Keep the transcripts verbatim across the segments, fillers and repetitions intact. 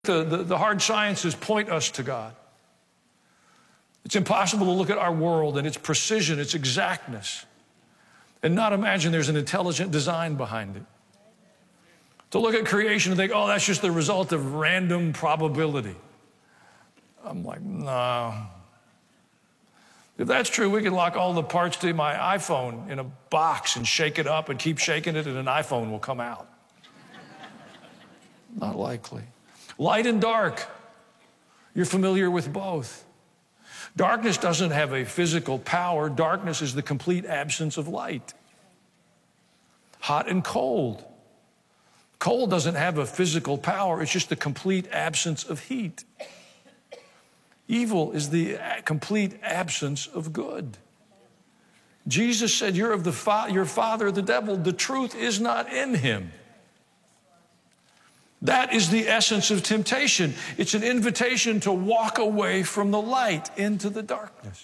The, the, the hard sciences point us to God. It's impossible to look at our world and its precision, its exactness, and not imagine there's an intelligent design behind it. To look at creation and think, oh, that's just the result of random probability. I'm like, no. If that's true, we can lock all the parts to my iPhone in a box and shake it up and keep shaking it, and an iPhone will come out. Not likely. Light and dark. You're familiar with both. Darkness doesn't have a physical power. Darkness is the complete absence of light. Hot and cold. Cold doesn't have a physical power. It's just the complete absence of heat. Evil is the complete absence of good. Jesus said, you're of the fa- your father, the devil. The truth is not in him. That is the essence of temptation. It's an invitation to walk away from the light into the darkness.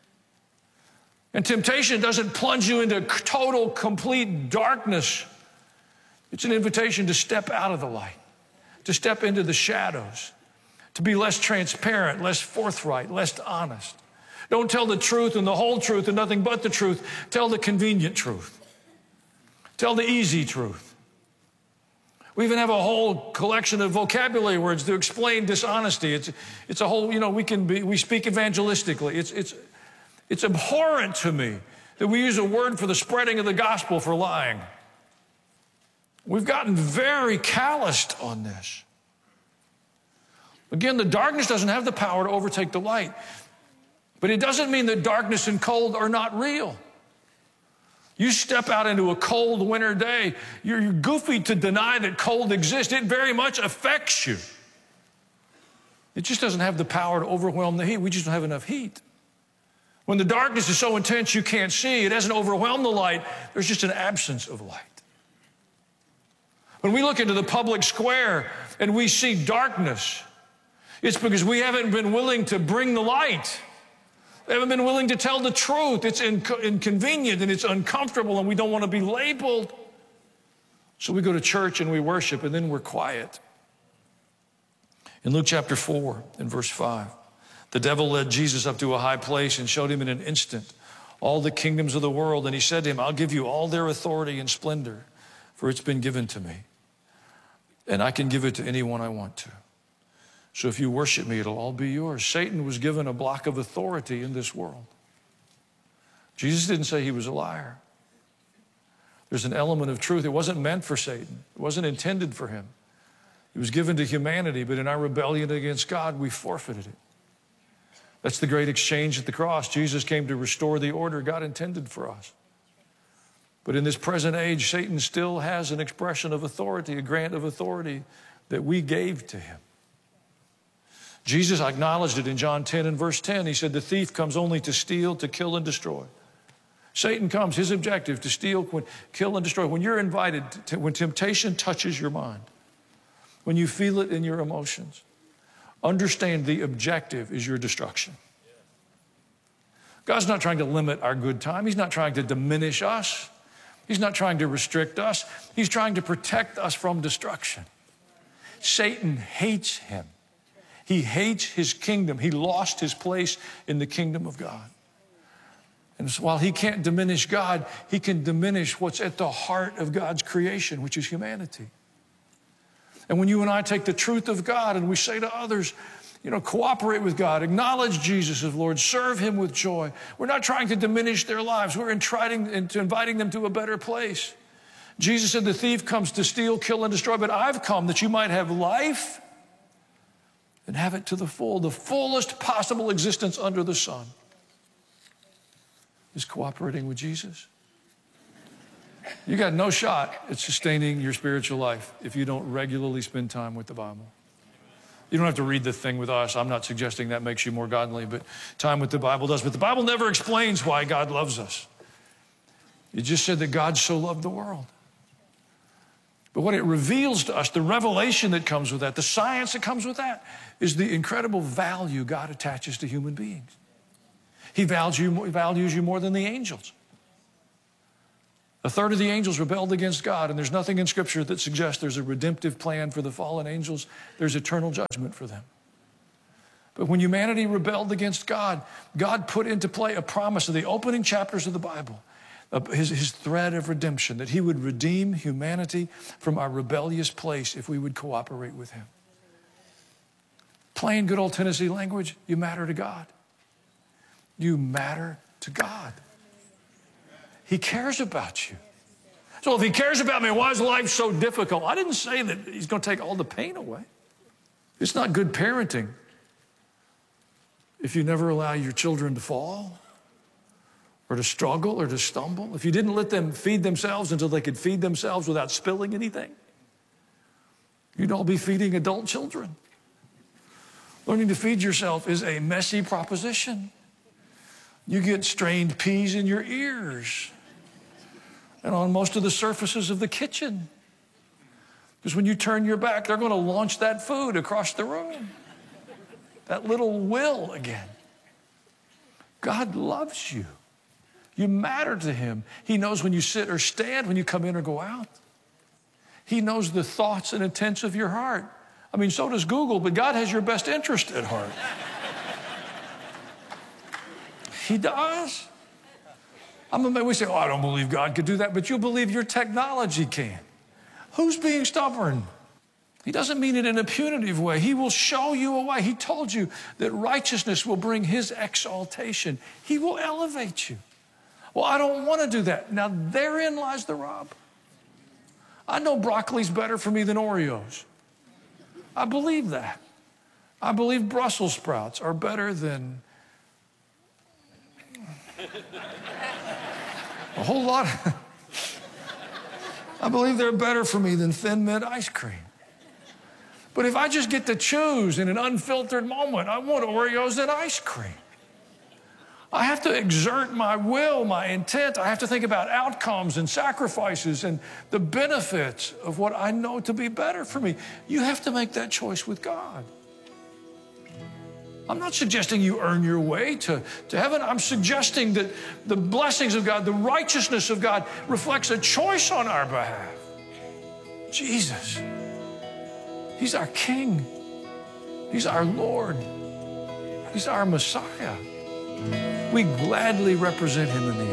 And temptation doesn't plunge you into total, complete darkness. It's an invitation to step out of the light, to step into the shadows, to be less transparent, less forthright, less honest. Don't tell the truth and the whole truth and nothing but the truth. Tell the convenient truth. Tell the easy truth. We even have a whole collection of vocabulary words to explain dishonesty. It's, it's a whole, you know, we can be, we speak evangelistically. It's, it's, it's abhorrent to me that we use a word for the spreading of the gospel for lying. We've gotten very calloused on this. Again, the darkness doesn't have the power to overtake the light. But it doesn't mean that darkness and cold are not real. You step out into a cold winter day, you're, you're goofy to deny that cold exists. It very much affects you. It just doesn't have the power to overwhelm the heat. We just don't have enough heat. When the darkness is so intense you can't see, it doesn't overwhelm the light. There's just an absence of light. When we look into the public square and we see darkness, it's because we haven't been willing to bring the light. They haven't been willing to tell the truth. It's inco- inconvenient and it's uncomfortable and we don't want to be labeled. So we go to church and we worship and then we're quiet. In Luke chapter four and verse five, the devil led Jesus up to a high place and showed him in an instant all the kingdoms of the world. And he said to him, I'll give you all their authority and splendor, for it's been given to me. And I can give it to anyone I want to. So if you worship me, it'll all be yours. Satan was given a block of authority in this world. Jesus didn't say he was a liar. There's an element of truth. It wasn't meant for Satan. It wasn't intended for him. It was given to humanity, but in our rebellion against God, we forfeited it. That's the great exchange at the cross. Jesus came to restore the order God intended for us. But in this present age, Satan still has an expression of authority, a grant of authority that we gave to him. Jesus acknowledged it in John ten and verse ten. He said, the thief comes only to steal, to kill, and destroy. Satan comes, his objective, to steal, kill, and destroy. When you're invited, to, when temptation touches your mind, when you feel it in your emotions, understand the objective is your destruction. God's not trying to limit our good time. He's not trying to diminish us. He's not trying to restrict us. He's trying to protect us from destruction. Satan hates him. He hates his kingdom. He lost his place in the kingdom of God. And so while he can't diminish God, he can diminish what's at the heart of God's creation, which is humanity. And when you and I take the truth of God and we say to others, you know, cooperate with God, acknowledge Jesus as Lord, serve him with joy. We're not trying to diminish their lives. We're inviting, inviting them to a better place. Jesus said the thief comes to steal, kill, and destroy, but I've come that you might have life and have it to the full. The fullest possible existence under the sun is cooperating with Jesus. You got no shot at sustaining your spiritual life if you don't regularly spend time with the Bible. You don't have to read the thing with us. I'm not suggesting that makes you more godly, but time with the Bible does. But the Bible never explains why God loves us. It just said that God so loved the world. But what it reveals to us, the revelation that comes with that, the science that comes with that, is the incredible value God attaches to human beings. He values you, values you more than the angels. A third of the angels rebelled against God, and there's nothing in Scripture that suggests there's a redemptive plan for the fallen angels. There's eternal judgment for them. But when humanity rebelled against God, God put into play a promise in the opening chapters of the Bible, his, his thread of redemption, that he would redeem humanity from our rebellious place if we would cooperate with him. Plain good old Tennessee language, you matter to God. You matter to God. He cares about you. So if he cares about me, why is life so difficult? I didn't say that he's going to take all the pain away. It's not good parenting if you never allow your children to fall or to struggle or to stumble. If you didn't let them feed themselves until they could feed themselves without spilling anything, you'd all be feeding adult children. Learning to feed yourself is a messy proposition. You get strained peas in your ears and on most of the surfaces of the kitchen. Because when you turn your back, they're going to launch that food across the room. That little will again. God loves you. You matter to him. He knows when you sit or stand, when you come in or go out. He knows the thoughts and intents of your heart. I mean, so does Google, but God has your best interest at heart. He does. I'm amazed. We say, oh, I don't believe God could do that, but you believe your technology can. Who's being stubborn? He doesn't mean it in a punitive way. He will show you a way. He told you that righteousness will bring his exaltation. He will elevate you. Well, I don't want to do that. Now, therein lies the rub. I know broccoli's better for me than Oreos. I believe that. I believe Brussels sprouts are better than a whole lot. I believe they're better for me than Thin Mint ice cream. But if I just get to choose in an unfiltered moment, I want Oreos and ice cream. I have to exert my will, my intent. I have to think about outcomes and sacrifices and the benefits of what I know to be better for me. You have to make that choice with God. I'm not suggesting you earn your way to, to heaven. I'm suggesting that the blessings of God, the righteousness of God reflects a choice on our behalf. Jesus, he's our King. He's our Lord. He's our Messiah. We gladly represent him in the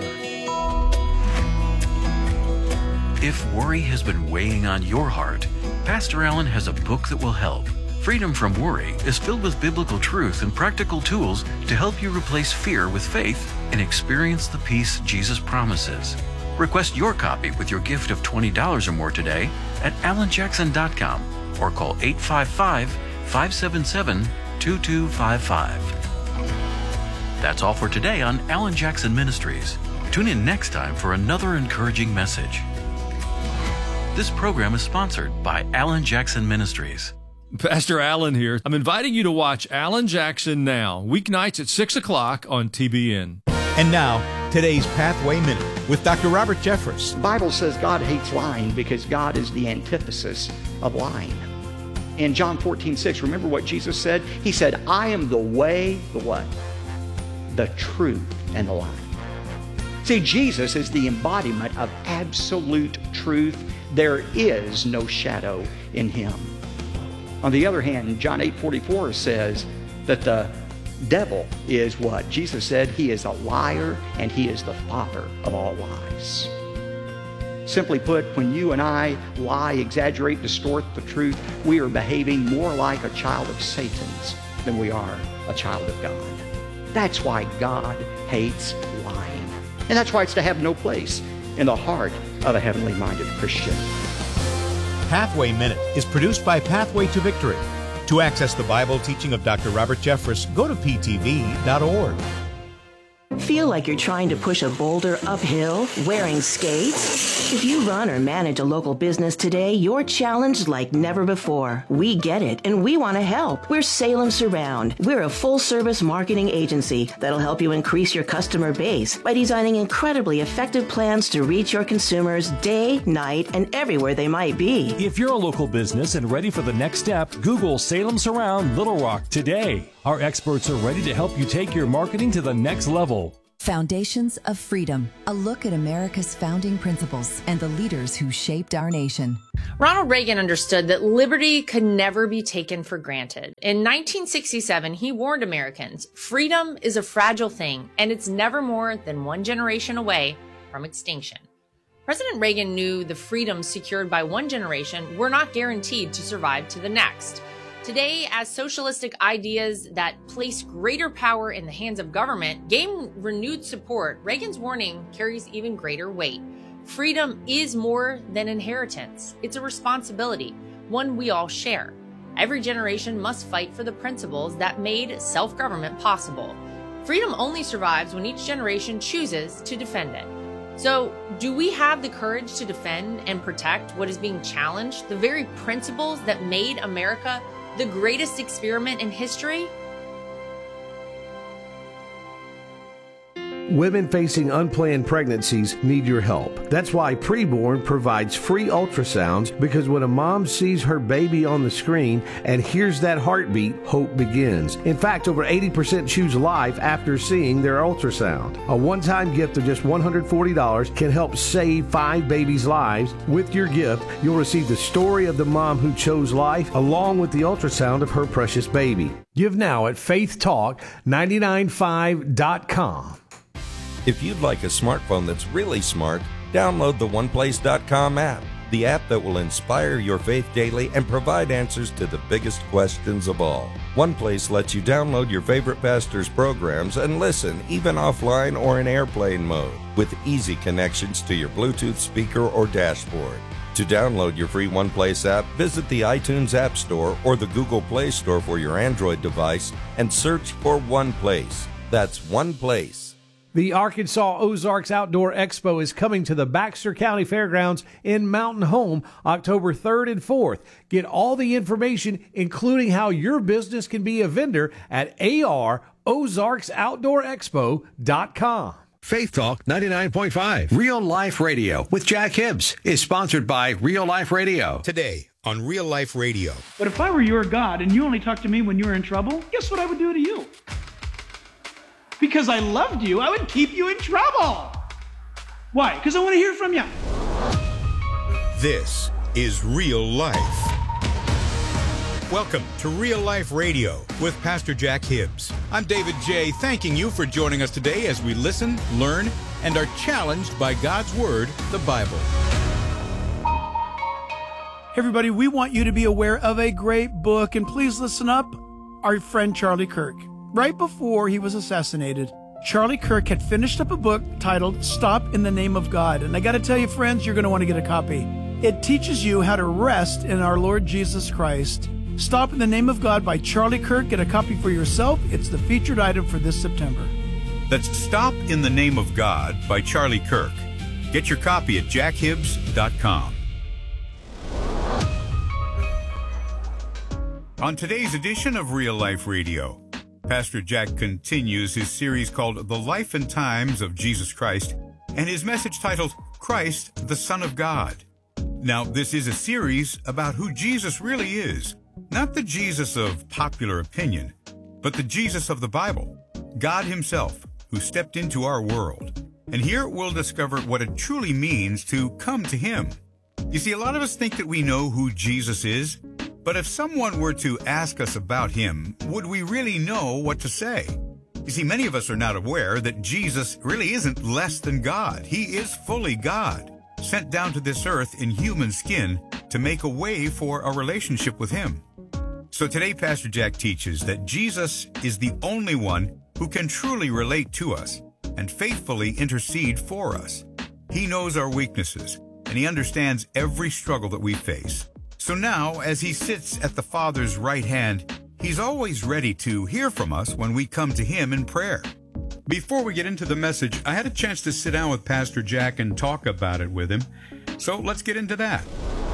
earth. If worry has been weighing on your heart, Pastor Allen has a book that will help. Freedom from Worry is filled with biblical truth and practical tools to help you replace fear with faith and experience the peace Jesus promises. Request your copy with your gift of twenty dollars or more today at alan jackson dot com or call eight five five, five seven seven, two two five five. That's all for today on Alan Jackson Ministries. Tune in next time for another encouraging message. This program is sponsored by Alan Jackson Ministries. Pastor Allen here. I'm inviting you to watch Alan Jackson Now, weeknights at six o'clock on T B N. And now, today's Pathway Minute with Doctor Robert Jeffress. The Bible says God hates lying because God is the antithesis of lying. In John fourteen six, remember what Jesus said? He said, I am the way, the what? The truth and the life. See, Jesus is the embodiment of absolute truth. There is no shadow in him. On the other hand, John eight forty-four says that the devil is what? Jesus said he is a liar and he is the father of all lies. Simply put, when you and I lie, exaggerate, distort the truth, we are behaving more like a child of Satan's than we are a child of God. That's why God hates lying. And that's why it's to have no place in the heart of a heavenly minded Christian. Pathway Minute is produced by Pathway to Victory. To access the Bible teaching of Doctor Robert Jeffress, go to p t v dot org. Feel like you're trying to push a boulder uphill wearing skates? If you run or manage a local business today, you're challenged like never before. We get it, and we want to help. We're Salem Surround. We're a full-service marketing agency that'll help you increase your customer base by designing incredibly effective plans to reach your consumers day, night, and everywhere they might be. If you're a local business and ready for the next step, Google Salem Surround Little Rock today. Our experts are ready to help you take your marketing to the next level. Foundations of Freedom, a look at America's founding principles and the leaders who shaped our nation. Ronald Reagan understood that liberty could never be taken for granted. In nineteen sixty-seven, he warned Americans, freedom is a fragile thing, and it's never more than one generation away from extinction. President Reagan knew the freedoms secured by one generation were not guaranteed to survive to the next. Today, as socialistic ideas that place greater power in the hands of government gain renewed support, Reagan's warning carries even greater weight. Freedom is more than inheritance. It's a responsibility, one we all share. Every generation must fight for the principles that made self-government possible. Freedom only survives when each generation chooses to defend it. So, do we have the courage to defend and protect what is being challenged, the very principles that made America the greatest experiment in history? Women facing unplanned pregnancies need your help. That's why Preborn provides free ultrasounds, because when a mom sees her baby on the screen and hears that heartbeat, hope begins. In fact, over eighty percent choose life after seeing their ultrasound. A one-time gift of just one hundred forty dollars can help save five babies' lives. With your gift, you'll receive the story of the mom who chose life, along with the ultrasound of her precious baby. Give now at faith talk nine nine five dot com. If you'd like a smartphone that's really smart, download the one place dot com app, the app that will inspire your faith daily and provide answers to the biggest questions of all. OnePlace lets you download your favorite pastor's programs and listen, even offline or in airplane mode, with easy connections to your Bluetooth speaker or dashboard. To download your free OnePlace app, visit the iTunes App Store or the Google Play Store for your Android device and search for OnePlace. That's OnePlace. The Arkansas Ozarks Outdoor Expo is coming to the Baxter County Fairgrounds in Mountain Home October third and fourth. Get all the information, including how your business can be a vendor, at A R ozarks outdoor expo dot com. Faith Talk ninety-nine point five, Real Life Radio with Jack Hibbs is sponsored by Real Life Radio. Today on Real Life Radio. But if I were your God and you only talked to me when you were in trouble, guess what I would do to you? Because I loved you, I would keep you in trouble. Why? Because I want to hear from you. This is Real Life. Welcome to Real Life Radio with Pastor Jack Hibbs. I'm David J., thanking you for joining us today as we listen, learn, and are challenged by God's Word, the Bible. Hey everybody, we want you to be aware of a great book, and please listen up. Our friend Charlie Kirk. Right before he was assassinated, Charlie Kirk had finished up a book titled Stop in the Name of God. And I got to tell you, friends, you're going to want to get a copy. It teaches you how to rest in our Lord Jesus Christ. Stop in the Name of God by Charlie Kirk. Get a copy for yourself. It's the featured item for this September. That's Stop in the Name of God by Charlie Kirk. Get your copy at jack hibbs dot com. On today's edition of Real Life Radio, Pastor Jack continues his series called The Life and Times of Jesus Christ, and his message titled, Christ, the Son of God. Now, this is a series about who Jesus really is, not the Jesus of popular opinion, but the Jesus of the Bible, God himself, who stepped into our world. And here we'll discover what it truly means to come to him. You see, a lot of us think that we know who Jesus is, but if someone were to ask us about him, would we really know what to say? You see, many of us are not aware that Jesus really isn't less than God. He is fully God, sent down to this earth in human skin to make a way for a relationship with him. So today, Pastor Jack teaches that Jesus is the only one who can truly relate to us and faithfully intercede for us. He knows our weaknesses, and he understands every struggle that we face. So now, as he sits at the Father's right hand, he's always ready to hear from us when we come to him in prayer. Before we get into the message, I had a chance to sit down with Pastor Jack and talk about it with him. So let's get into that.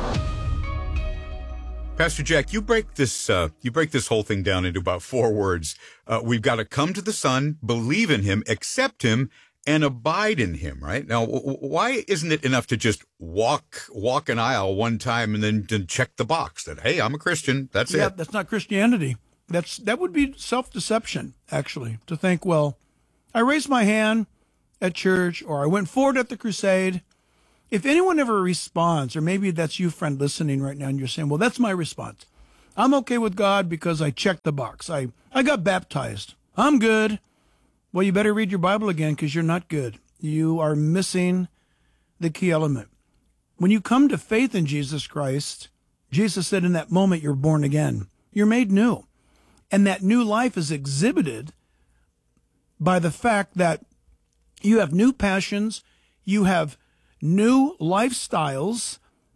Pastor Jack, you break this uh, you break this whole thing down into about four words. Uh, we've got to come to the Son, believe in him, accept him, and abide in him, right? Now, w- why isn't it enough to just walk walk an aisle one time and then, then check the box that, hey, I'm a Christian, that's yeah, it? That's not Christianity. That's That would be self-deception, actually, to think, well, I raised my hand, at church, or I went forward at the crusade. If anyone ever responds, or maybe that's you, friend, listening right now, and you're saying, well, that's my response. I'm okay with God because I checked the box. I, I got baptized. I'm good. Well, you better read your Bible again because you're not good. You are missing the key element. When you come to faith in Jesus Christ, Jesus said in that moment you're born again. You're made new. And that new life is exhibited by the fact that you have new passions, you have new lifestyles,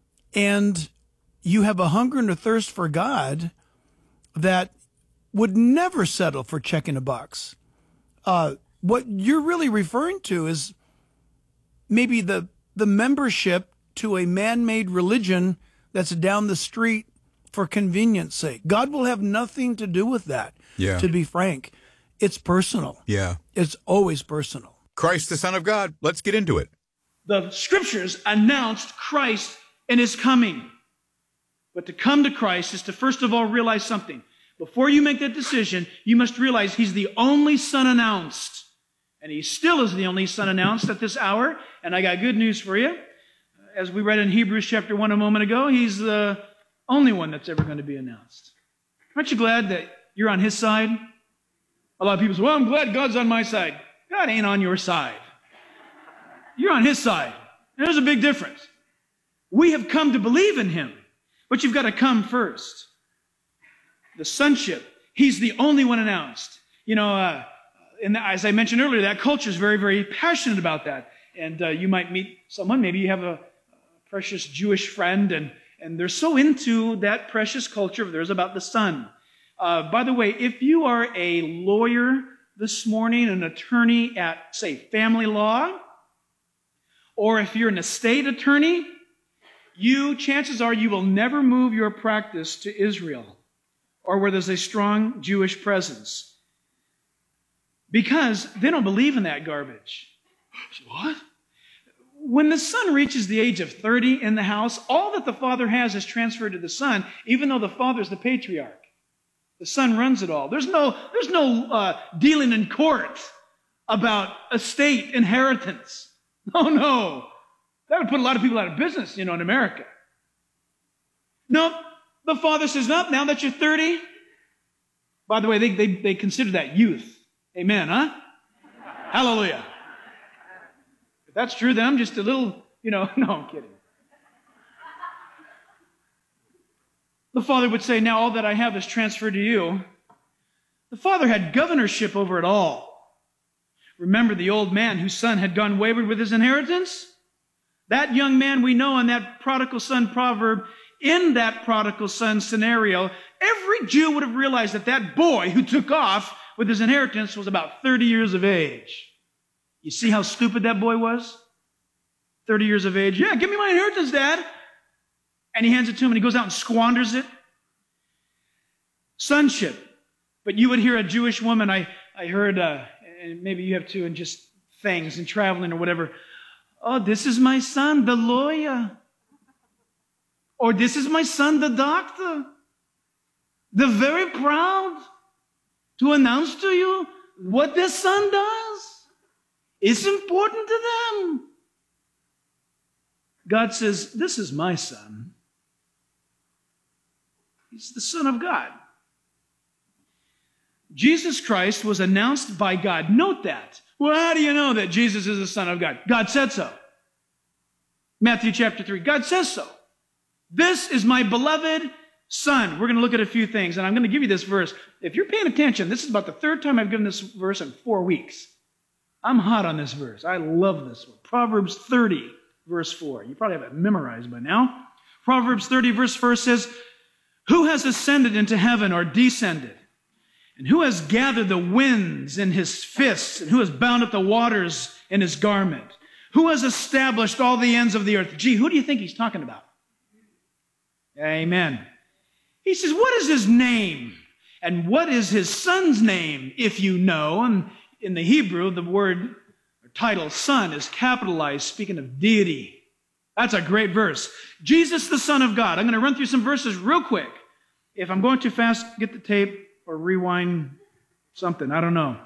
and you have a hunger and a thirst for God that would never settle for checking a box. Uh, what you're really referring to is maybe the the membership to a man-made religion that's down the street for convenience sake. God will have nothing to do with that, Yeah. to be frank. It's personal. Yeah. It's always personal. Christ, the Son of God. Let's get into it. The scriptures announced Christ and his coming. But to come to Christ is to first of all realize something. Before you make that decision, you must realize he's the only Son announced. And he still is the only Son announced at this hour. And I got good news for you. As we read in Hebrews chapter one a moment ago, he's the only one that's ever going to be announced. Aren't you glad that you're on his side? A lot of people say, well, I'm glad God's on my side. God ain't on your side. You're on his side. And there's a big difference. We have come to believe in him, but you've got to come first. The sonship, he's the only one announced. You know, uh, and as I mentioned earlier, that culture is very, very passionate about that. And uh, you might meet someone, maybe you have a, a precious Jewish friend, and, and they're so into that precious culture of theirs about the Son. Uh, by the way, if you are a lawyer this morning, an attorney at, say, family law, or if you're an estate attorney, you, chances are you will never move your practice to Israel or where there's a strong Jewish presence. Because they don't believe in that garbage. What? When the son reaches the age of thirty in the house, all that the father has is transferred to the son, even though the father's the patriarch. The son runs it all. There's no, there's no uh, dealing in court about estate inheritance. Oh, no. That would put a lot of people out of business, you know, in America. No, the father says, no, now that you're thirty. By the way, they, they, they consider that youth. Amen, huh? Hallelujah. If that's true, then I'm just a little, you know, no, I'm kidding. The father would say, now all that I have is transferred to you. The father had governorship over it all. Remember the old man whose son had gone wayward with his inheritance? That young man we know in that prodigal son proverb, in that prodigal son scenario, every Jew would have realized that that boy who took off with his inheritance was about thirty years of age. You see how stupid that boy was? thirty years of age. Yeah, give me my inheritance, Dad. And he hands it to him and he goes out and squanders it. Sonship. But you would hear a Jewish woman, I, I heard, uh, and maybe you have too, in just things and traveling or whatever. Oh, this is my son, the lawyer. Or this is my son, the doctor. They're very proud to announce to you what their son does. It's important to them. God says, this is my son. He's the Son of God. Jesus Christ was announced by God. Note that. Well, how do you know that Jesus is the Son of God? God said so. Matthew chapter three. God says so. This is my beloved Son. We're going to look at a few things, and I'm going to give you this verse. If you're paying attention, this is about the third time I've given this verse in four weeks. I'm hot on this verse. I love this one. Proverbs thirty, verse four. You probably have it memorized by now. Proverbs thirty, verse four says, who has ascended into heaven or descended? And who has gathered the winds in his fists? And who has bound up the waters in his garment? Who has established all the ends of the earth? Gee, who do you think he's talking about? Amen. He says, what is his name? And what is his son's name, if you know? And in the Hebrew, the word or title son is capitalized, speaking of deity. That's a great verse. Jesus, the Son of God. I'm going to run through some verses real quick. If I'm going too fast, get the tape or rewind something. I don't know.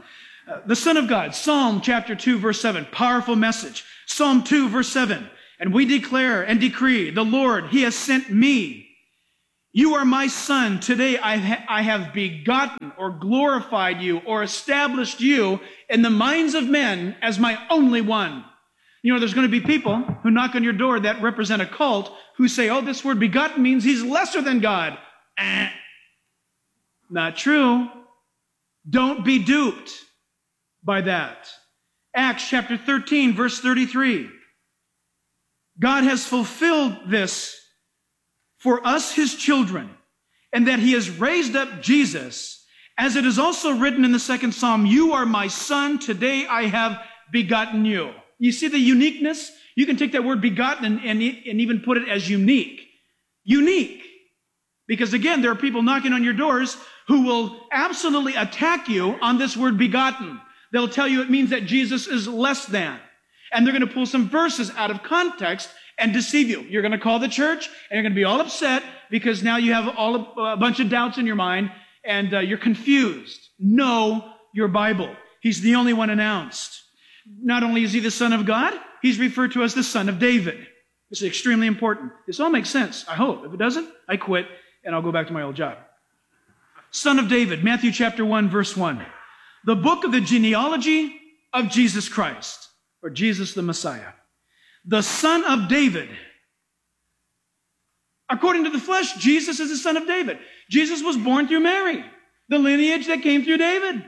Uh, the Son of God, Psalm chapter two, verse seven, powerful message. Psalm two, verse seven, and we declare and decree, the Lord, he has sent me. You are my son. Today I, ha- I have begotten or glorified you or established you in the minds of men as my only one. You know, there's going to be people who knock on your door that represent a cult who say, oh, this word begotten means he's lesser than God. Eh. Not true. Don't be duped by that. Acts chapter thirteen, verse thirty-three. God has fulfilled this for us, his children, and that he has raised up Jesus, as it is also written in the second Psalm, you are my son, today I have begotten you. You see the uniqueness? You can take that word begotten and, and, and even put it as unique. Unique. Because again, there are people knocking on your doors who will absolutely attack you on this word begotten. They'll tell you it means that Jesus is less than. And they're going to pull some verses out of context and deceive you. You're going to call the church and you're going to be all upset because now you have all a, a bunch of doubts in your mind and uh, you're confused. Know your Bible. He's the only one announced. Not only is he the Son of God, he's referred to as the Son of David. This is extremely important. This all makes sense, I hope. If it doesn't, I quit and I'll go back to my old job. Son of David, Matthew chapter one, verse one. The book of the genealogy of Jesus Christ, or Jesus the Messiah. The Son of David. According to the flesh, Jesus is the Son of David. Jesus was born through Mary, the lineage that came through David.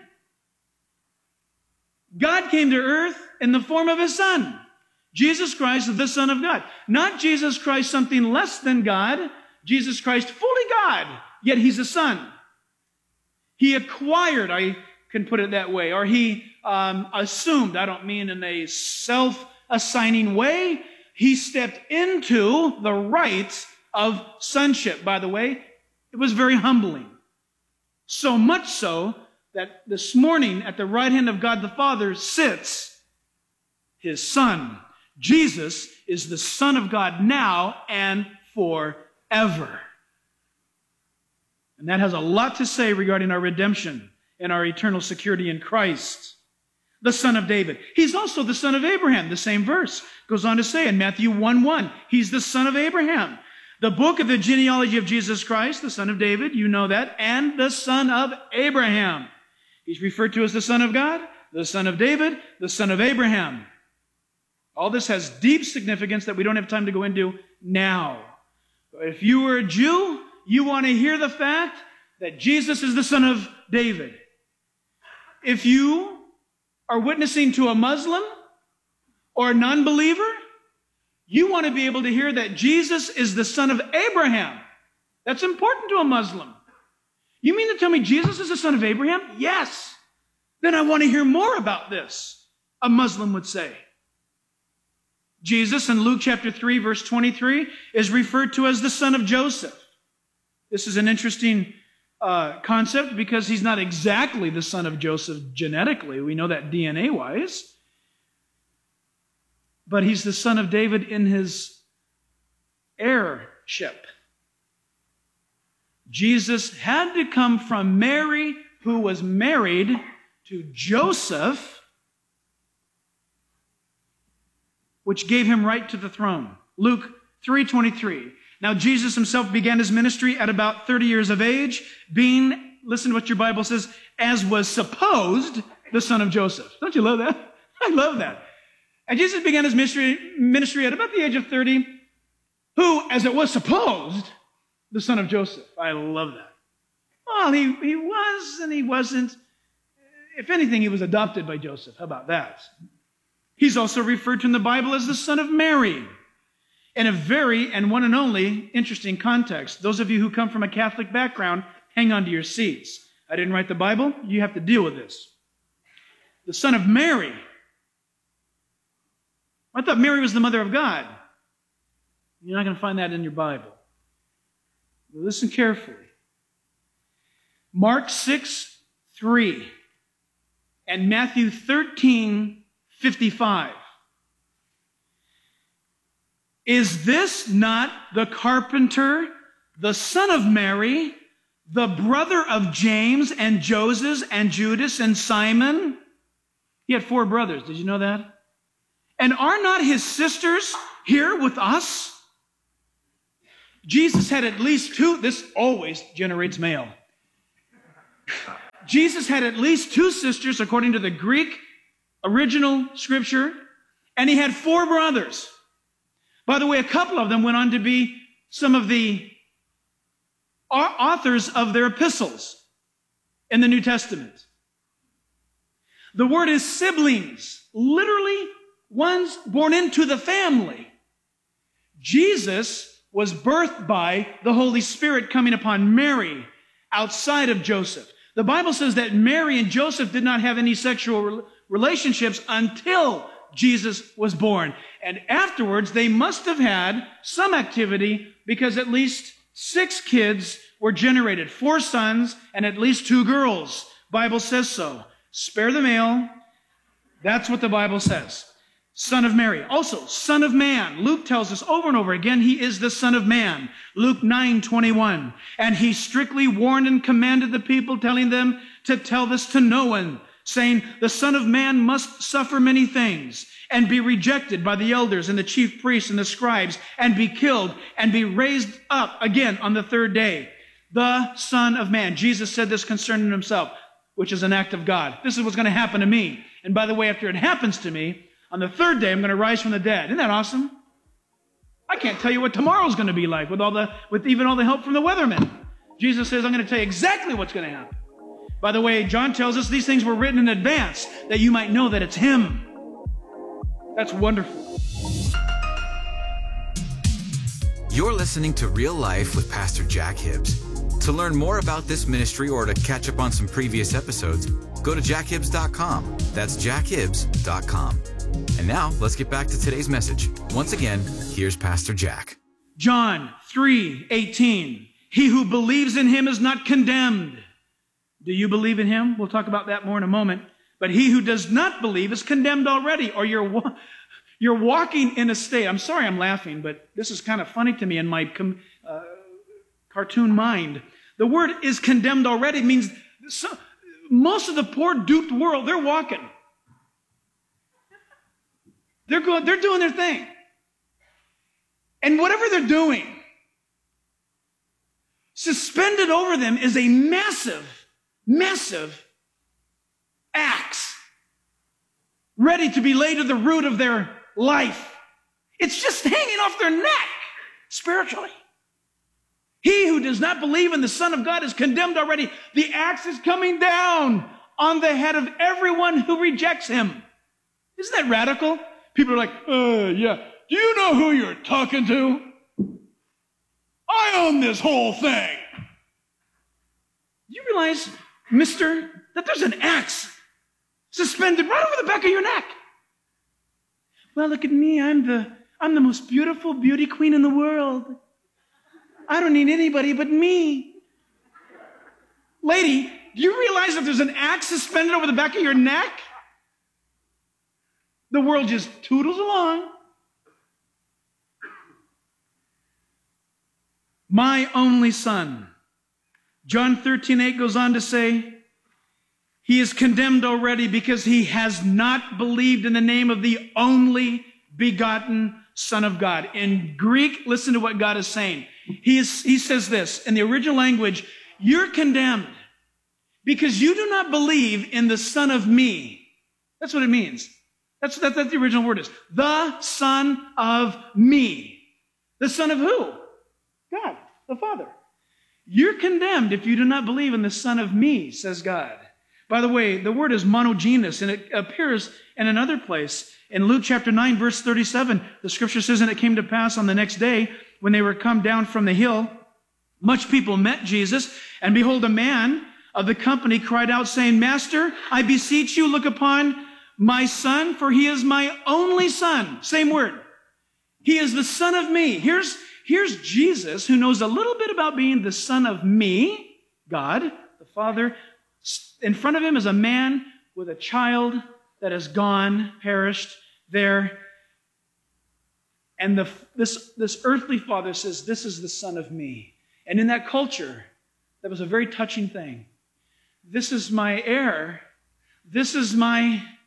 God came to earth in the form of his Son. Jesus Christ is the Son of God. Not Jesus Christ something less than God. Jesus Christ fully God, yet he's a Son. He acquired, I can put it that way, or he um, assumed, I don't mean in a self-assigning way, he stepped into the rights of sonship. By the way, it was very humbling. So much so that this morning at the right hand of God the Father sits his Son. Jesus is the Son of God now and forever. And that has a lot to say regarding our redemption and our eternal security in Christ. The Son of David. He's also the son of Abraham. The same verse goes on to say in Matthew one one, he's the son of Abraham. The book of the genealogy of Jesus Christ, the son of David, you know that, and the son of Abraham. He's referred to as the Son of God, the Son of David, the Son of Abraham. All this has deep significance that we don't have time to go into now. If you were a Jew, you want to hear the fact that Jesus is the Son of David. If you are witnessing to a Muslim or a non-believer, you want to be able to hear that Jesus is the son of Abraham. That's important to a Muslim. You mean to tell me Jesus is the son of Abraham? Yes. Then I want to hear more about this, a Muslim would say. Jesus in Luke chapter three, verse twenty-three, is referred to as the son of Joseph. This is an interesting uh, concept because he's not exactly the son of Joseph genetically. We know that D N A-wise. But he's the son of David in his heirship. Jesus had to come from Mary, who was married to Joseph, which gave him right to the throne. Luke three twenty-three. Now Jesus himself began his ministry at about thirty years of age, being, listen to what your Bible says, as was supposed, the son of Joseph. Don't you love that? I love that. And Jesus began his ministry, ministry at about the age of thirty, who, as it was supposed, the son of Joseph. I love that. Well, he, he was and he wasn't. If anything, he was adopted by Joseph. How about that? He's also referred to in the Bible as the son of Mary. In a very and one and only interesting context. Those of you who come from a Catholic background, hang on to your seats. I didn't write the Bible. You have to deal with this. The son of Mary. I thought Mary was the mother of God. You're not going to find that in your Bible. Listen carefully. Mark six three and Matthew thirteen fifty-five. Is this not the carpenter, the son of Mary, the brother of James and Joseph and Judas and Simon? He had four brothers. Did you know that? And are not his sisters here with us? Jesus had at least two. This always generates male. Jesus had at least two sisters, according to the Greek original scripture, and he had four brothers. By the way, a couple of them went on to be some of the authors of their epistles in the New Testament. The word is siblings, literally ones born into the family. Jesus was birthed by the Holy Spirit coming upon Mary outside of Joseph. The Bible says that Mary and Joseph did not have any sexual relationships until Jesus was born. And afterwards, they must have had some activity because at least six kids were generated, four sons and at least two girls. Bible says so. Spare the male. That's what the Bible says. Son of Mary. Also, Son of Man. Luke tells us over and over again, he is the Son of Man. Luke nine twenty-one. And he strictly warned and commanded the people, telling them to tell this to no one, saying, the Son of Man must suffer many things and be rejected by the elders and the chief priests and the scribes and be killed and be raised up again on the third day. The Son of Man. Jesus said this concerning himself, which is an act of God. This is what's going to happen to me. And by the way, after it happens to me, on the third day, I'm going to rise from the dead. Isn't that awesome? I can't tell you what tomorrow's going to be like with all the, with even all the help from the weathermen. Jesus says, I'm going to tell you exactly what's going to happen. By the way, John tells us these things were written in advance that you might know that it's him. That's wonderful. You're listening to Real Life with Pastor Jack Hibbs. To learn more about this ministry or to catch up on some previous episodes, go to jack hibbs dot com. That's jack hibbs dot com. And now, let's get back to today's message. Once again, here's Pastor Jack. John three eighteen. He who believes in him is not condemned. Do you believe in him? We'll talk about that more in a moment. But he who does not believe is condemned already, or you're, wa- you're walking in a state. I'm sorry I'm laughing, but this is kind of funny to me in my com- uh, cartoon mind. The word is condemned already means so, most of the poor duped world, they're walking. They're going, they're doing their thing. And whatever they're doing, suspended over them is a massive, massive axe ready to be laid to the root of their life. It's just hanging off their neck spiritually. He who does not believe in the Son of God is condemned already. The axe is coming down on the head of everyone who rejects him. Isn't that radical? People are like, uh, yeah, do you know who you're talking to? I own this whole thing. Do you realize, mister, that there's an axe suspended right over the back of your neck? Well, look at me. I'm the, I'm the most beautiful beauty queen in the world. I don't need anybody but me. Lady, do you realize that there's an axe suspended over the back of your neck? The world just toodles along. My only son. John thirteen eight goes on to say, he is condemned already because he has not believed in the name of the only begotten Son of God. In Greek, listen to what God is saying. He, is, he says this, in the original language, you're condemned because you do not believe in the Son of me. That's what it means. That's what that, the original word is. The Son of me. The Son of who? God, the Father. You're condemned if you do not believe in the Son of me, says God. By the way, the word is monogenes, and it appears in another place. In Luke chapter nine, verse thirty-seven, the scripture says, and it came to pass on the next day, when they were come down from the hill, much people met Jesus, and behold, a man of the company cried out, saying, Master, I beseech you, look upon my son, for he is my only son. Same word. He is the Son of me. Here's, here's Jesus, who knows a little bit about being the Son of me, God, the Father. In front of him is a man with a child that has gone, perished there. And the, this, this earthly father says, this is the Son of me. And in that culture, that was a very touching thing. This is my heir. This is my,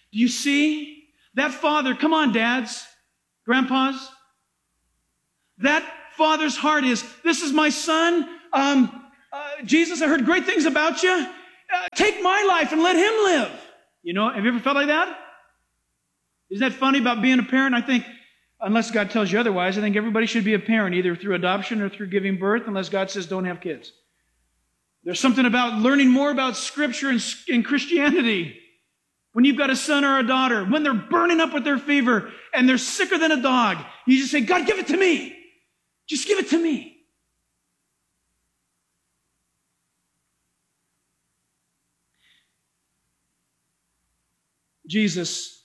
Do you see that father? Come on, dads, grandpas. That father's heart is, this is my son. Um, uh, Jesus, I heard great things about you. Uh, take my life and let him live. You know, have you ever felt like that? Isn't that funny about being a parent? I think, unless God tells you otherwise, I think everybody should be a parent, either through adoption or through giving birth, unless God says don't have kids. There's something about learning more about Scripture and, and Christianity. When you've got a son or a daughter, when they're burning up with their fever and they're sicker than a dog, you just say, God, give it to me. Just give it to me. Jesus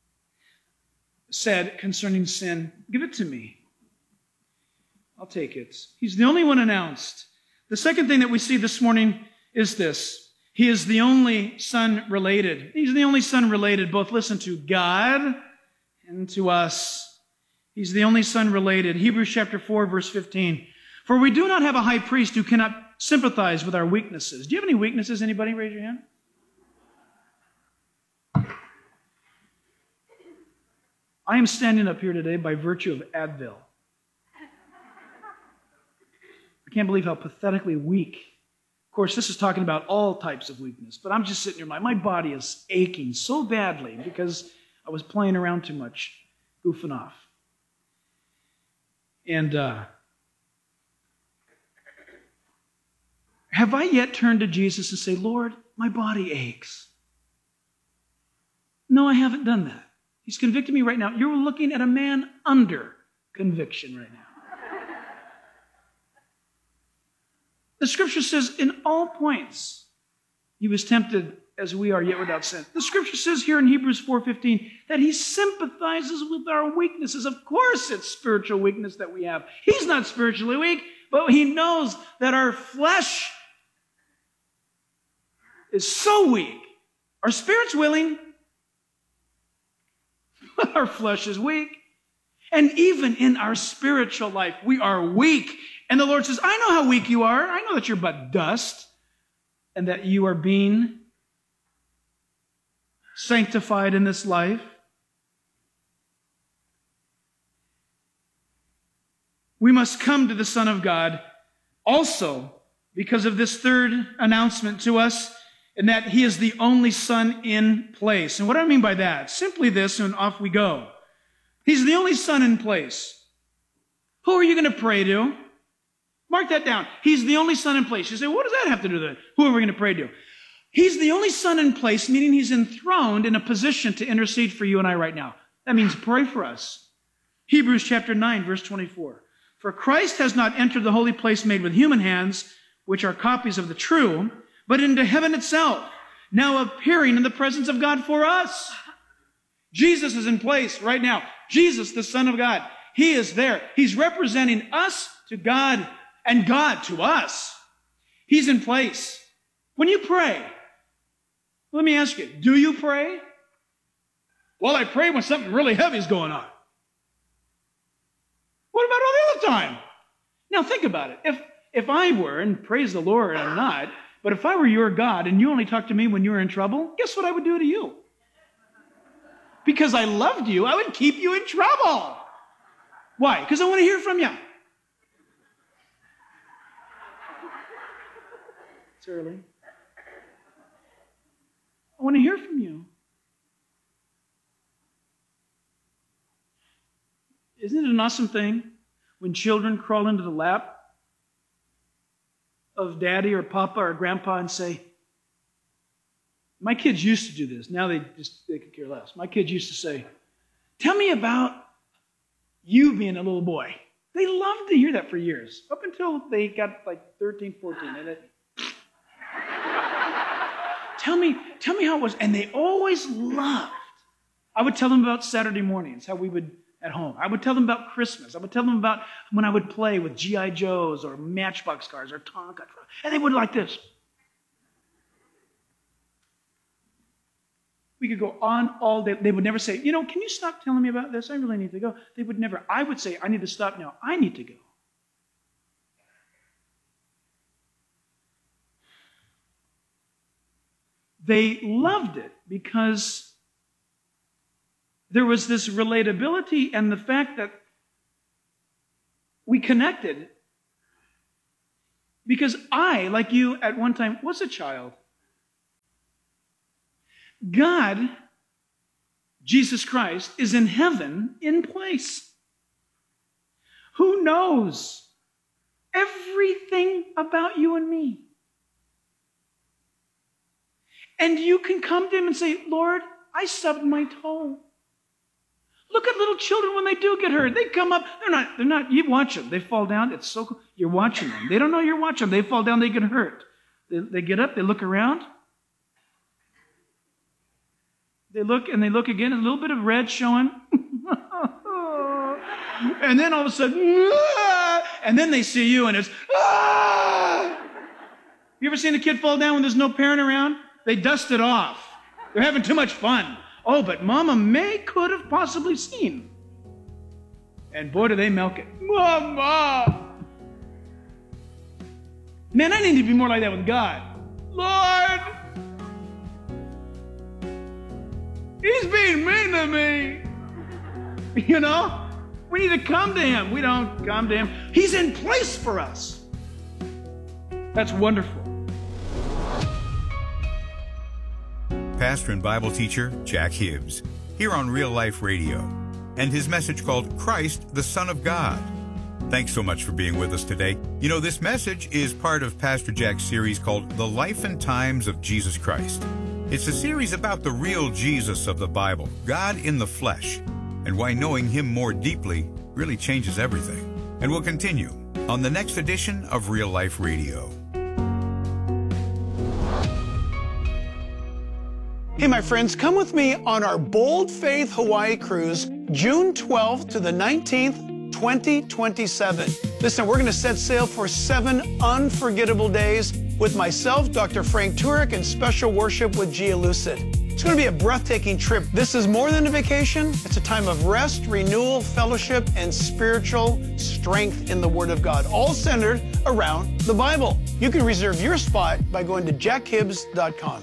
said concerning sin, give it to me. I'll take it. He's the only one announced. The second thing that we see this morning is this. He is the only son related. He's the only son related, both listen to God and to us. He's the only son related. Hebrews chapter four, verse fifteen. For we do not have a high priest who cannot sympathize with our weaknesses. Do you have any weaknesses? Anybody? Raise your hand. I am standing up here today by virtue of Advil. I can't believe how pathetically weak. Of course, this is talking about all types of weakness, but I'm just sitting here. My, my body is aching so badly because I was playing around too much, goofing off. And uh, have I yet turned to Jesus and say, Lord, my body aches? No, I haven't done that. He's convicting me right now. You're looking at a man under conviction right now. The Scripture says in all points he was tempted as we are, yet without sin. The Scripture says here in Hebrews four fifteen that he sympathizes with our weaknesses. Of course it's spiritual weakness that we have. He's not spiritually weak, but he knows that our flesh is so weak. Our spirit's willing, but our flesh is weak. And even in our spiritual life, we are weak. And the Lord says, I know how weak you are. I know that you're but dust and that you are being sanctified in this life. We must come to the Son of God also because of this third announcement to us, and that he is the only Son in place. And what do I mean by that? Simply this, and off we go. He's the only Son in place. Who are you going to pray to? Mark that down. He's the only Son in place. You say, what does that have to do with it? Who are we going to pray to? He's the only Son in place, meaning he's enthroned in a position to intercede for you and I right now. That means pray for us. Hebrews chapter nine, verse twenty-four. For Christ has not entered the holy place made with human hands, which are copies of the true, but into heaven itself, now appearing in the presence of God for us. Jesus is in place right now. Jesus, the Son of God, he is there. He's representing us to God and God to us. He's in place. When you pray, let me ask you, do you pray? Well, I pray when something really heavy is going on. What about all the other time? Now think about it. If, if I were, and praise the Lord, I'm not, but if I were your God and you only talked to me when you were in trouble, guess what I would do to you? Because I loved you, I would keep you in trouble. Why? Because I want to hear from you. It's early. I want to hear from you. Isn't it an awesome thing when children crawl into the lap of daddy or papa or grandpa and say, my kids used to do this. Now they just they could care less. My kids used to say, tell me about you being a little boy. They loved to hear that for years, up until they got like thirteen, fourteen. And it, tell me, tell me how it was. And they always loved. I would tell them about Saturday mornings, how we would at home. I would tell them about Christmas. I would tell them about when I would play with G I Joes or Matchbox cars or Tonka. And they would like this. We could go on all day. They would never say, you know, can you stop telling me about this? I really need to go. They would never. I would say, I need to stop now. I need to go. They loved it because there was this relatability and the fact that we connected. Because I, like you at one time, was a child. God, Jesus Christ, is in heaven in place. Who knows everything about you and me? And you can come to him and say, Lord, I stubbed my toe. Look at little children when they do get hurt. They come up. They're not, they're not, you watch them. They fall down. It's so cool. You're watching them. They don't know you're watching them. They fall down. They get hurt. They, they get up. They look around. They look and they look again. A little bit of red showing. And then all of a sudden, ah! And then they see you and it's, ah! You ever seen a kid fall down when there's no parent around? They dust it off. They're having too much fun. Oh, but Mama May could have possibly seen. And boy, do they milk it. Mama! Man, I need to be more like that with God. Lord! He's being mean to me. You know? We need to come to him. We don't come to him. He's in place for us. That's wonderful. Pastor and Bible teacher Jack Hibbs, here on Real Life Radio, and his message called Christ, the Son of God. Thanks so much for being with us today. You know, this message is part of Pastor Jack's series called The Life and Times of Jesus Christ. It's a series about the real Jesus of the Bible, God in the flesh, and why knowing him more deeply really changes everything. And we'll continue on the next edition of Real Life Radio. Hey, my friends, come with me on our Bold Faith Hawaii cruise, June twelfth to the nineteenth, twenty twenty-seven. Listen, we're going to set sail for seven unforgettable days with myself, Doctor Frank Turek, and special worship with Gia Lucid. It's going to be a breathtaking trip. This is more than a vacation. It's a time of rest, renewal, fellowship, and spiritual strength in the Word of God, all centered around the Bible. You can reserve your spot by going to jack hibbs dot com.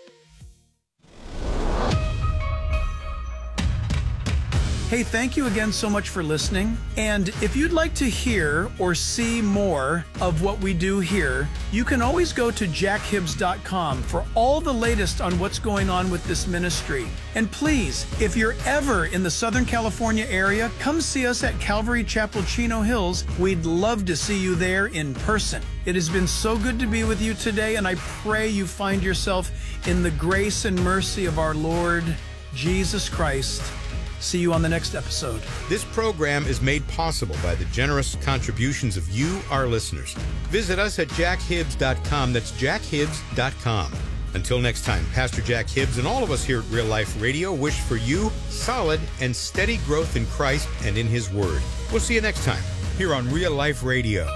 Hey, thank you again so much for listening. And if you'd like to hear or see more of what we do here, you can always go to jack hibbs dot com for all the latest on what's going on with this ministry. And please, if you're ever in the Southern California area, come see us at Calvary Chapel Chino Hills. We'd love to see you there in person. It has been so good to be with you today, and I pray you find yourself in the grace and mercy of our Lord Jesus Christ. See you on the next episode. This program is made possible by the generous contributions of you, our listeners. Visit us at jack hibbs dot com. That's jack hibbs dot com. Until next time, Pastor Jack Hibbs and all of us here at Real Life Radio wish for you solid and steady growth in Christ and in His Word. We'll see you next time here on Real Life Radio.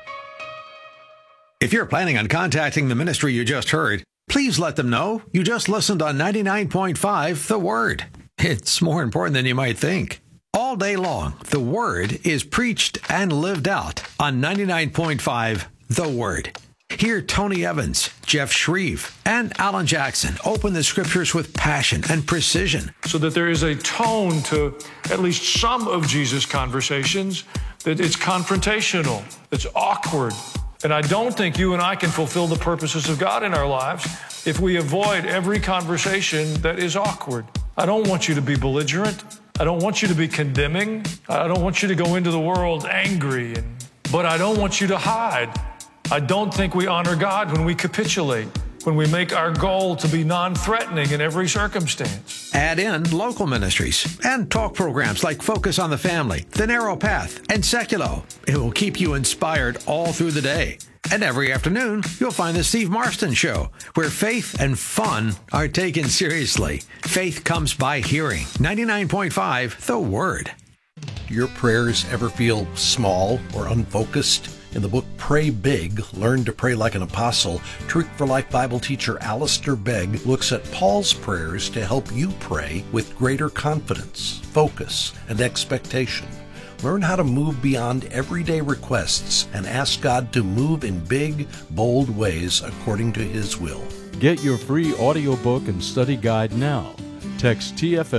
If you're planning on contacting the ministry you just heard, please let them know you just listened on ninety-nine point five The Word. It's more important than you might think. All day long, the Word is preached and lived out on ninety-nine point five The Word. Hear Tony Evans, Jeff Shreve, and Alan Jackson open the Scriptures with passion and precision. So that there is a tone to at least some of Jesus' conversations, that it's confrontational, it's awkward. And I don't think you and I can fulfill the purposes of God in our lives if we avoid every conversation that is awkward. I don't want you to be belligerent. I don't want you to be condemning. I don't want you to go into the world angry. And, but I don't want you to hide. I don't think we honor God when we capitulate, when we make our goal to be non-threatening in every circumstance. Add in local ministries and talk programs like Focus on the Family, The Narrow Path, and Seculo. It will keep you inspired all through the day. And every afternoon, you'll find the Steve Marston Show, where faith and fun are taken seriously. Faith comes by hearing. ninety-nine point five The Word. Your prayers ever feel small or unfocused? In the book Pray Big, Learn to Pray Like an Apostle, Truth for Life Bible teacher Alistair Begg looks at Paul's prayers to help you pray with greater confidence, focus, and expectation. Learn how to move beyond everyday requests and ask God to move in big, bold ways according to His will. Get your free audiobook and study guide now. Text T F L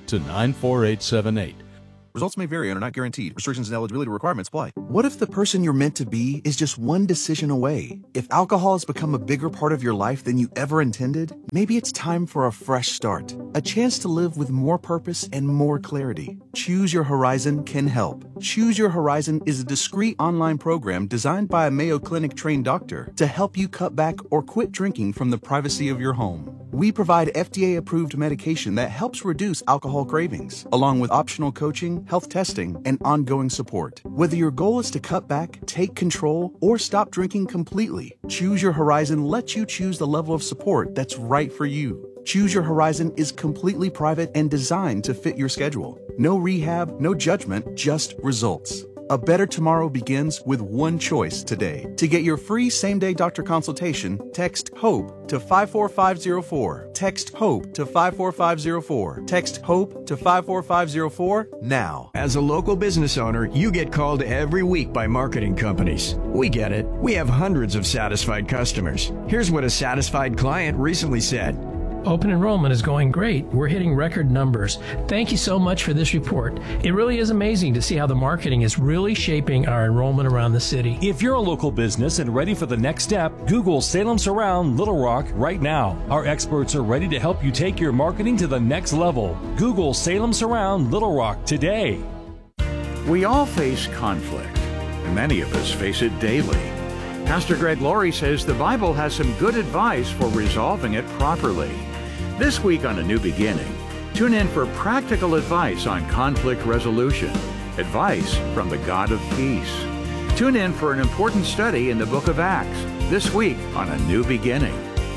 to nine four eight seven eight. Results may vary and are not guaranteed. Restrictions and eligibility requirements apply. What if the person you're meant to be is just one decision away? If alcohol has become a bigger part of your life than you ever intended, maybe it's time for a fresh start. A chance to live with more purpose and more clarity. Choose Your Horizon can help. Choose Your Horizon is a discreet online program designed by a Mayo Clinic trained doctor to help you cut back or quit drinking from the privacy of your home. We provide F D A-approved medication that helps reduce alcohol cravings, along with optional coaching, health testing, and ongoing support. Whether your goal is to cut back, take control, or stop drinking completely, Choose Your Horizon lets you choose the level of support that's right for you. Choose Your Horizon is completely private and designed to fit your schedule. No rehab, no judgment, just results. A better tomorrow begins with one choice today. To get your free same-day doctor consultation, text HOPE to five four five zero four. Text HOPE to five four five zero four. Text HOPE to five four five zero four now. As a local business owner, you get called every week by marketing companies. We get it. We have hundreds of satisfied customers. Here's what a satisfied client recently said. Open enrollment is going great. We're hitting record numbers. Thank you so much for this report. It really is amazing to see how the marketing is really shaping our enrollment around the city. If you're a local business and ready for the next step, Google Salem Surround Little Rock right now. Our experts are ready to help you take your marketing to the next level. Google Salem Surround Little Rock today. We all face conflict, and many of us face it daily. Pastor Greg Laurie says the Bible has some good advice for resolving it properly. This week on A New Beginning, tune in for practical advice on conflict resolution, advice from the God of peace. Tune in for an important study in the book of Acts, this week on A New Beginning.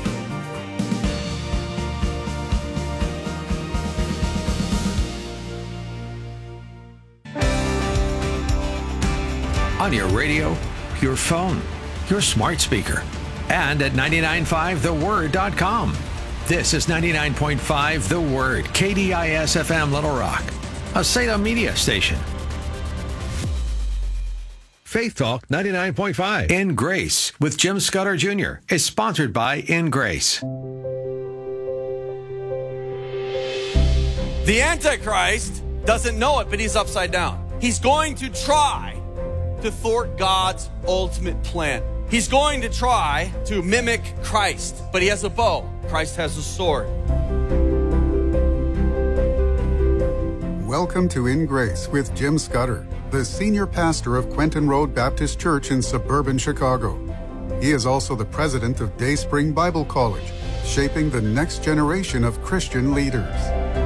On your radio, your phone, your smart speaker, and at nine nine five the word dot com. This is ninety-nine point five The Word, K D I S F M Little Rock, a Salem media station. Faith Talk ninety-nine point five In Grace with Jim Scudder Junior is sponsored by In Grace. The Antichrist doesn't know it, but he's upside down. He's going to try to thwart God's ultimate plan. He's going to try to mimic Christ, but he has a bow. Christ has a sword. Welcome to In Grace with Jim Scudder, the senior pastor of Quentin Road Baptist Church in suburban Chicago. He is also the president of Day Spring Bible College, shaping the next generation of Christian leaders.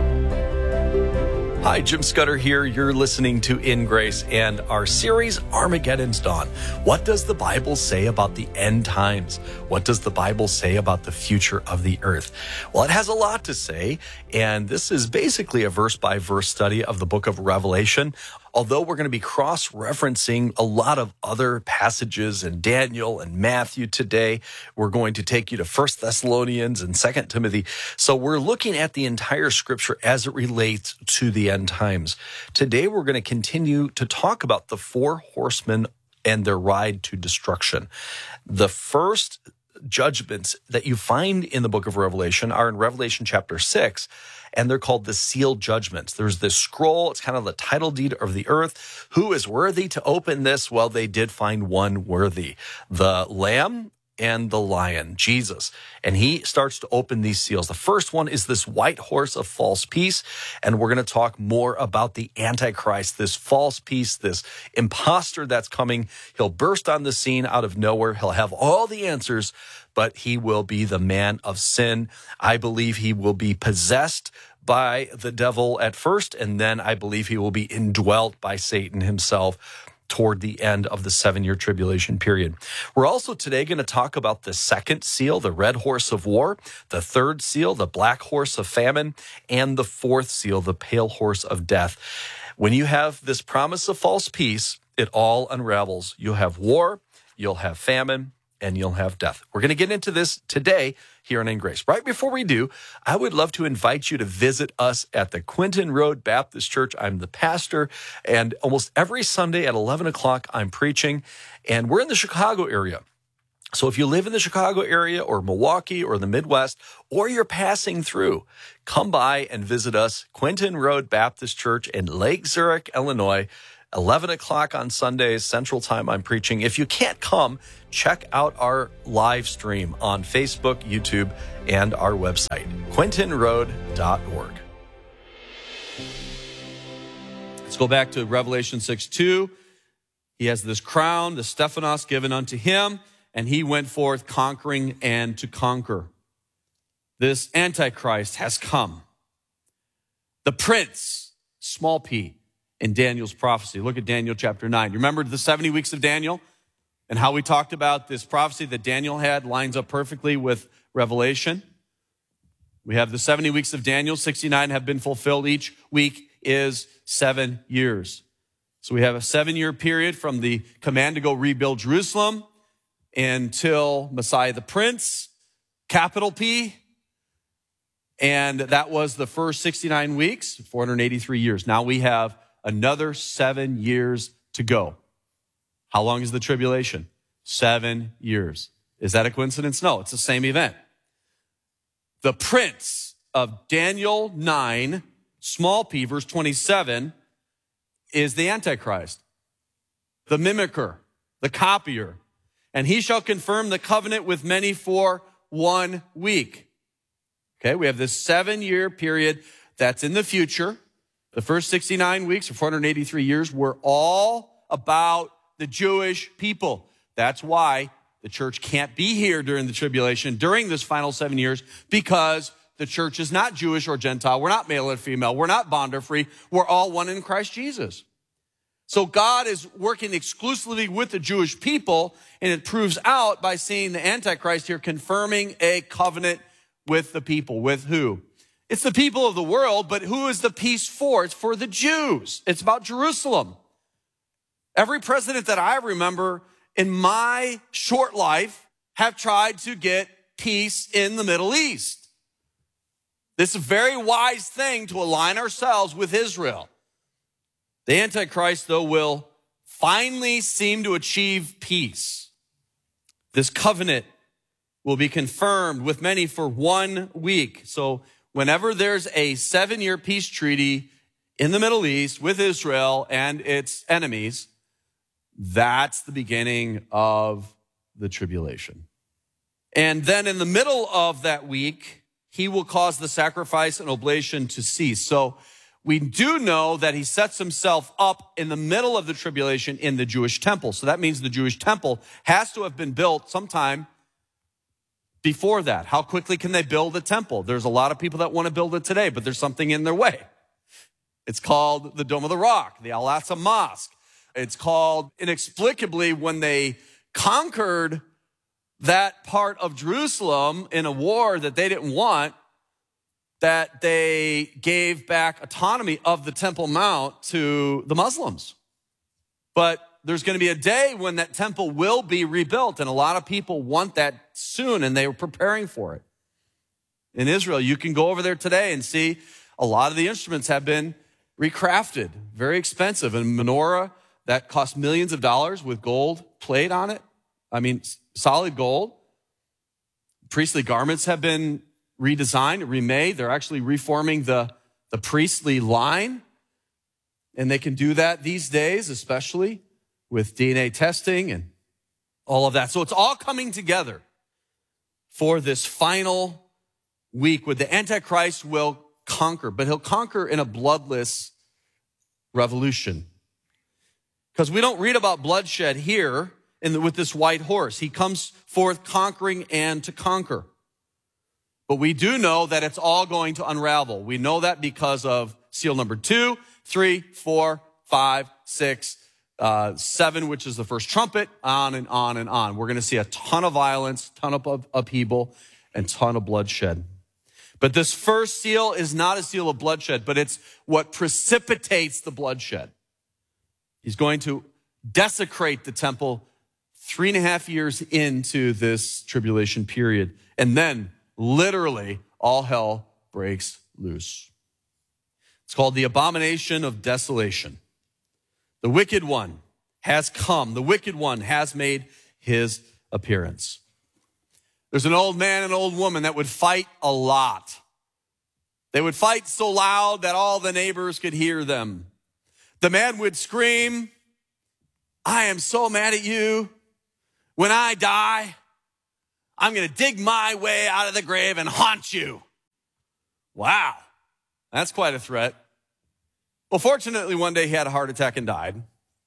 Hi, Jim Scudder here. You're listening to In Grace and our series, Armageddon's Dawn. What does the Bible say about the end times? What does the Bible say about the future of the earth? Well, it has a lot to say, and this is basically a verse-by-verse study of the book of Revelation. Although we're going to be cross-referencing a lot of other passages in Daniel and Matthew today, we're going to take you to First Thessalonians and Second Timothy. So we're looking at the entire scripture as it relates to the end times. Today, we're going to continue to talk about the four horsemen and their ride to destruction. The first judgments that you find in the book of Revelation are in Revelation chapter six, and they're called the sealed judgments. There's this scroll. It's kind of the title deed of the earth. Who is worthy to open this? Well, they did find one worthy, the Lamb and the Lion, Jesus. And he starts to open these seals. The first one is this white horse of false peace. And we're going to talk more about the Antichrist, this false peace, this imposter that's coming. He'll burst on the scene out of nowhere. He'll have all the answers, but he will be the man of sin. I believe he will be possessed by the devil at first, and then I believe he will be indwelt by Satan himself toward the end of the seven-year tribulation period. We're also today going to talk about the second seal, the red horse of war, the third seal, the black horse of famine, and the fourth seal, the pale horse of death. When you have this promise of false peace, it all unravels. You'll have war, you'll have famine, and you'll have death. We're going to get into this today here on In Grace. Right before we do, I would love to invite you to visit us at the Quentin Road Baptist Church. I'm the pastor, and almost every Sunday at eleven o'clock, I'm preaching, and we're in the Chicago area. So if you live in the Chicago area or Milwaukee or the Midwest, or you're passing through, come by and visit us, Quinton Road Baptist Church in Lake Zurich, Illinois, eleven o'clock on Sundays, Central Time I'm preaching. If you can't come, check out our live stream on Facebook, YouTube, and our website, quinton road dot org. Let's go back to Revelation six two. He has this crown, the Stephanos, given unto him, and he went forth conquering and to conquer. This Antichrist has come. The prince, small p, in Daniel's prophecy. Look at Daniel chapter nine. You remember the seventy weeks of Daniel and how we talked about this prophecy that Daniel had lines up perfectly with Revelation? We have the seventy weeks of Daniel, sixty-nine have been fulfilled. Each week is seven years. So we have a seven-year period from the command to go rebuild Jerusalem until Messiah the Prince, capital P, and that was the first sixty-nine weeks, four hundred eighty-three years. Now we have another seven years to go. How long is the tribulation? Seven years. Is that a coincidence? No, it's the same event. The prince of Daniel nine, small p, verse twenty-seven, is the Antichrist, the mimicker, the copier. And he shall confirm the covenant with many for one week. Okay, we have this seven-year period that's in the future. The first sixty-nine weeks, or four hundred eighty-three years, were all about the Jewish people. That's why the church can't be here during the tribulation, during this final seven years, because the church is not Jewish or Gentile. We're not male or female. We're not bond or free. We're all one in Christ Jesus. So God is working exclusively with the Jewish people, and it proves out by seeing the Antichrist here confirming a covenant with the people. With who? It's the people of the world, but who is the peace for? It's for the Jews. It's about Jerusalem. Every president that I remember in my short life have tried to get peace in the Middle East. This is a very wise thing to align ourselves with Israel. The Antichrist, though, will finally seem to achieve peace. This covenant will be confirmed with many for one week. So whenever there's a seven-year peace treaty in the Middle East with Israel and its enemies, that's the beginning of the tribulation. And then in the middle of that week, he will cause the sacrifice and oblation to cease. So we do know that he sets himself up in the middle of the tribulation in the Jewish temple. So that means the Jewish temple has to have been built sometime before that. How quickly can they build a temple? There's a lot of people that want to build it today, but there's something in their way. It's called the Dome of the Rock, the Al-Aqsa Mosque. It's called, inexplicably, when they conquered that part of Jerusalem in a war that they didn't want, that they gave back autonomy of the Temple Mount to the Muslims. But there's going to be a day when that temple will be rebuilt, and a lot of people want that soon, and they were preparing for it. In Israel, you can go over there today and see a lot of the instruments have been recrafted, very expensive. A menorah that cost millions of dollars with gold plate on it. I mean, solid gold. Priestly garments have been redesigned, remade. They're actually reforming the, the priestly line. And they can do that these days, especially with D N A testing and all of that. So it's all coming together for this final week where the Antichrist will conquer, but he'll conquer in a bloodless revolution. Because we don't read about bloodshed here in the, with this white horse. He comes forth conquering and to conquer. But we do know that it's all going to unravel. We know that because of seal number two, three, four, five, six, uh, seven, which is the first trumpet, on and on and on. We're going to see a ton of violence, ton of upheaval, and ton of bloodshed. But this first seal is not a seal of bloodshed, but it's what precipitates the bloodshed. He's going to desecrate the temple three and a half years into this tribulation period. And then literally all hell breaks loose. It's called the abomination of desolation. The wicked one has come. The wicked one has made his appearance. There's an old man and an old woman that would fight a lot. They would fight so loud that all the neighbors could hear them. The man would scream, "I am so mad at you. When I die, I'm going to dig my way out of the grave and haunt you." Wow, that's quite a threat. Well, fortunately, one day he had a heart attack and died.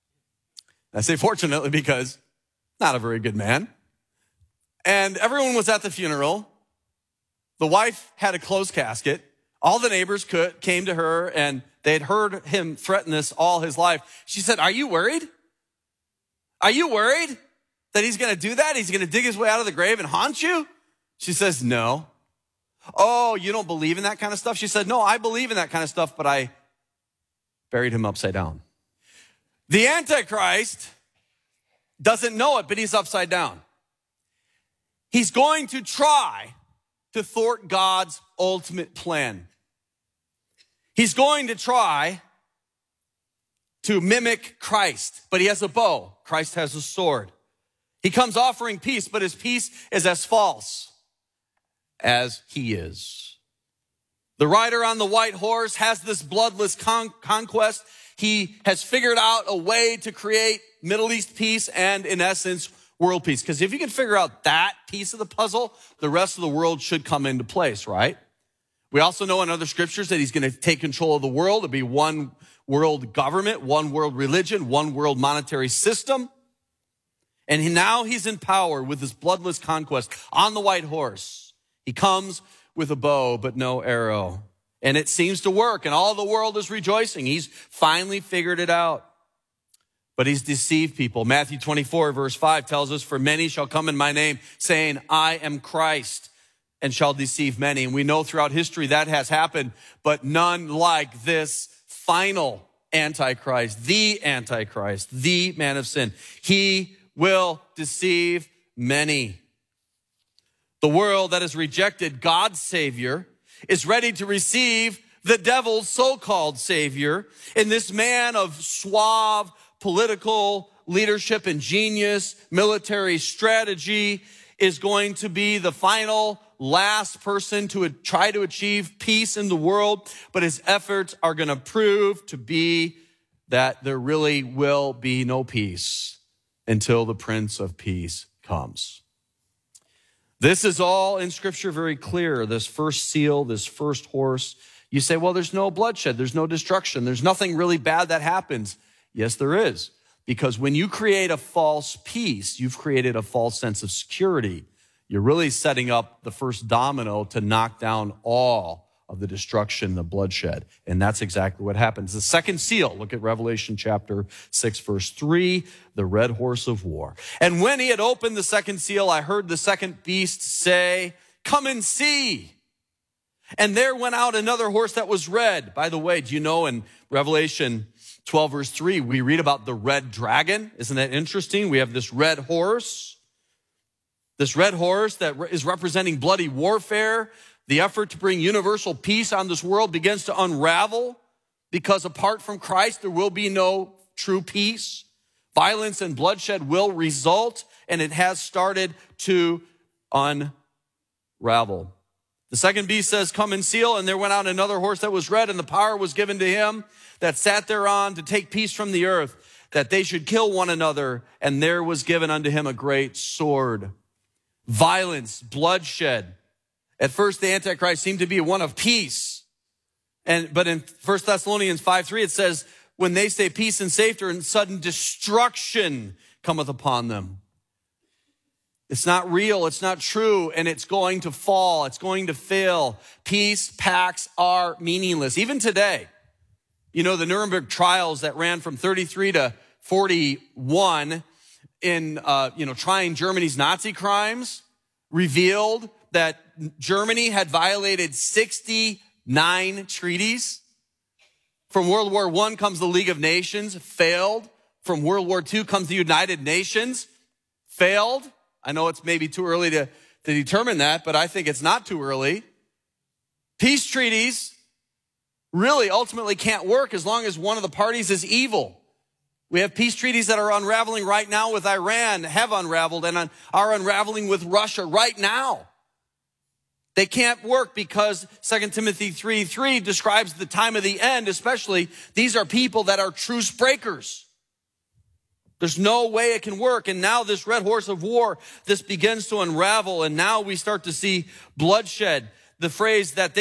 I say fortunately because not a very good man. And everyone was at the funeral. The wife had a closed casket. All the neighbors could, came to her, and they had heard him threaten this all his life. She said, "Are you worried? Are you worried that he's going to do that? He's going to dig his way out of the grave and haunt you?" She says, "No." "Oh, you don't believe in that kind of stuff?" She said, "No, I believe in that kind of stuff, but I buried him upside down." The Antichrist doesn't know it, but he's upside down. He's going to try to thwart God's ultimate plan. He's going to try to mimic Christ, but he has a bow. Christ has a sword. He comes offering peace, but his peace is as false as he is. The rider on the white horse has this bloodless con- conquest. He has figured out a way to create Middle East peace and, in essence, world peace. Because if you can figure out that piece of the puzzle, the rest of the world should come into place, right? We also know in other scriptures that he's going to take control of the world. It'll be one world government, one world religion, one world monetary system. And he, now he's in power with this bloodless conquest on the white horse. He comes with a bow, but no arrow. And it seems to work, and all the world is rejoicing. He's finally figured it out. But he's deceived people. Matthew twenty-four, verse five tells us, "For many shall come in my name, saying, I am Christ, and shall deceive many." And we know throughout history that has happened, but none like this final Antichrist, the Antichrist, the man of sin. He will deceive many. The world that has rejected God's Savior is ready to receive the devil's so-called Savior. And this man of suave political leadership and genius, military strategy, is going to be the final, last person to try to achieve peace in the world. But his efforts are going to prove to be that there really will be no peace until the Prince of Peace comes. This is all in Scripture very clear. This first seal, this first horse. You say, well, there's no bloodshed. There's no destruction. There's nothing really bad that happens. Yes, there is. Because when you create a false peace, you've created a false sense of security. You're really setting up the first domino to knock down all of the destruction, the bloodshed. And that's exactly what happens. The second seal, look at Revelation chapter six, verse three, the red horse of war. "And when he had opened the second seal, I heard the second beast say, 'Come and see.' And there went out another horse that was red." By the way, do you know in Revelation twelve, verse three, we read about the red dragon? Isn't that interesting? We have this red horse. This red horse that is representing bloody warfare. The effort to bring universal peace on this world begins to unravel because apart from Christ, there will be no true peace. Violence and bloodshed will result, and it has started to unravel. The second beast says, "Come and seal." And there went out another horse that was red, and the power was given to him that sat thereon to take peace from the earth, that they should kill one another. And there was given unto him a great sword. Violence, bloodshed. At first, the Antichrist seemed to be one of peace. And, but in First Thessalonians five three, it says, when they say peace and safety, and sudden destruction cometh upon them. It's not real, it's not true, and it's going to fall, it's going to fail. Peace pacts are meaningless. Even today, you know, the Nuremberg trials that ran from thirty-three to forty-one in, uh, you know, trying Germany's Nazi crimes revealed that Germany had violated sixty-nine treaties. From World War One comes the League of Nations, failed. From World War Two comes the United Nations, failed. I know it's maybe too early to, to determine that, but I think it's not too early. Peace treaties really ultimately can't work as long as one of the parties is evil. We have peace treaties that are unraveling right now with Iran, have unraveled, and are unraveling with Russia right now. They can't work because Second Timothy three three describes the time of the end, especially these are people that are truce breakers. There's no way it can work. And now this red horse of war, this begins to unravel. And now we start to see bloodshed. The phrase that they